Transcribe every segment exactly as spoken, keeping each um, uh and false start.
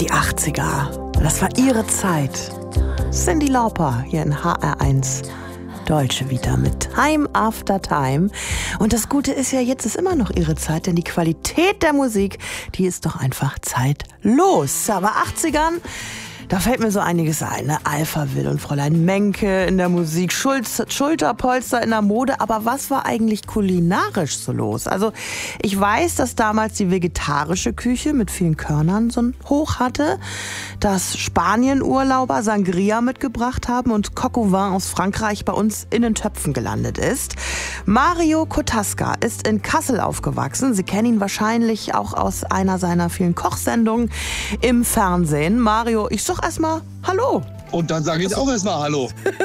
Die achtziger, das war ihre Zeit. Cyndi Lauper hier in H R eins. Deutsche Vita mit Time After Time. Und das Gute ist ja, jetzt ist immer noch ihre Zeit, denn die Qualität der Musik, die ist doch einfach zeitlos. Aber achtzigern, da fällt mir so einiges ein, ne? Alphaville und Fräulein Menke in der Musik, Schulz, Schulterpolster in der Mode. Aber was war eigentlich kulinarisch so los? Also ich weiß, dass damals die vegetarische Küche mit vielen Körnern so ein Hoch hatte, dass Spanien-Urlauber Sangria mitgebracht haben und Coq au vin aus Frankreich bei uns in den Töpfen gelandet ist. Mario Kotaska ist in Kassel aufgewachsen. Sie kennen ihn wahrscheinlich auch aus einer seiner vielen Kochsendungen im Fernsehen. Mario, ich sag erstmal Hallo. Und dann sage ich auch erstmal Hallo.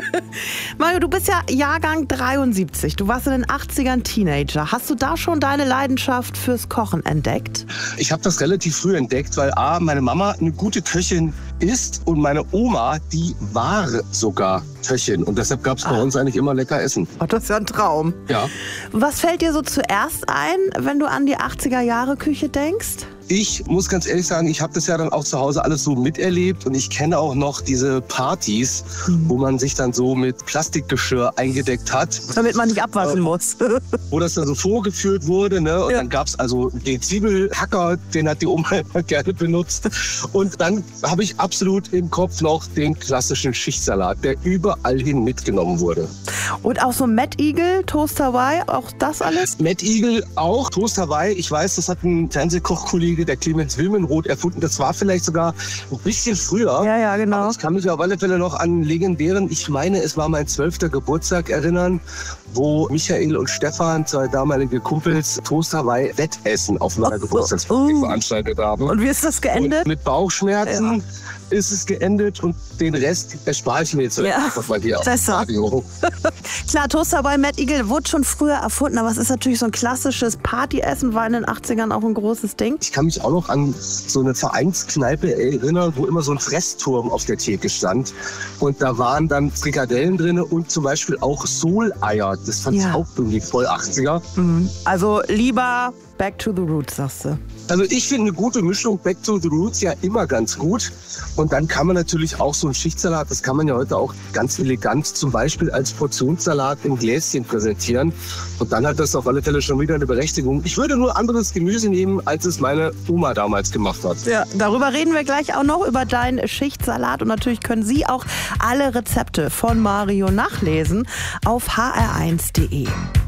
Mario, du bist ja Jahrgang dreiundsiebzig. Du warst in den achtzigern Teenager. Hast du da schon deine Leidenschaft fürs Kochen entdeckt? Ich habe das relativ früh entdeckt, weil A, meine Mama eine gute Köchin ist und meine Oma, die war sogar Köchin. Und deshalb gab es bei ah. uns eigentlich immer lecker Essen. Oh, das ist ja ein Traum. Ja. Was fällt dir so zuerst ein, wenn du an die achtziger-Jahre-Küche denkst? Ich muss ganz ehrlich sagen, ich habe das ja dann auch zu Hause alles so miterlebt und ich kenne auch noch diese Partys, mhm. wo man sich dann so mit Plastikgeschirr eingedeckt hat. Damit man nicht abwaschen äh, muss. Wo das dann so vorgeführt wurde, ne? Und ja. dann gab es also den Zwiebelhacker, den hat die Oma gerne benutzt. Und dann habe ich absolut im Kopf noch den klassischen Schichtsalat, der überall hin mitgenommen wurde. Und auch so Mad Eagle, Toast Hawaii, auch das alles? Mad Eagle auch, Toast Hawaii. Ich weiß, das hat ein Fernsehkochkollege, der Clemens Wilmenroth, erfunden. Das war vielleicht sogar ein bisschen früher. Ja, ja, genau. Aber ich kann mich auf alle Fälle noch an legendären, ich meine, es war mein zwölfter Geburtstag erinnern, wo Michael und Stefan, zwei damalige Kumpels, Toast Hawaii Wettessen auf meiner oh, Geburtstagsparty oh. veranstaltet haben. Und wie ist das geendet? Und mit Bauchschmerzen. Ja. Ist es geendet und den Rest erspare ich mir jetzt ja. mal hier auf Radio. Klar, Toast Hawaii Mad Eagle wurde schon früher erfunden, aber es ist natürlich so ein klassisches Partyessen, war in den achtzigern auch ein großes Ding. Ich kann mich auch noch an so eine Vereinskneipe erinnern, wo immer so ein Fressturm auf der Theke stand und da waren dann Frikadellen drin und zum Beispiel auch Soleier. Das fand ja. ich auch irgendwie voll achtziger. Mhm. Also lieber Back to the Roots, sagst du. Also ich finde eine gute Mischung Back to the Roots ja immer ganz gut. Und dann kann man natürlich auch so einen Schichtsalat, das kann man ja heute auch ganz elegant zum Beispiel als Portionssalat in Gläschen präsentieren. Und dann hat das auf alle Fälle schon wieder eine Berechtigung. Ich würde nur anderes Gemüse nehmen, als es meine Oma damals gemacht hat. Ja, darüber reden wir gleich auch noch, über deinen Schichtsalat. Und natürlich können Sie auch alle Rezepte von Mario nachlesen auf h r eins punkt d e.